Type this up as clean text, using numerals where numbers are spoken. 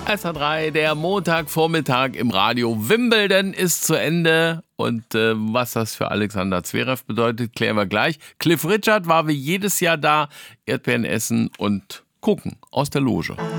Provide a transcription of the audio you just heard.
SR3, der Montagvormittag im Radio. Wimbledon ist zu Ende und was das für Alexander Zverev bedeutet, klären wir gleich. Cliff Richard war wie jedes Jahr da, Erdbeeren essen und gucken aus der Loge.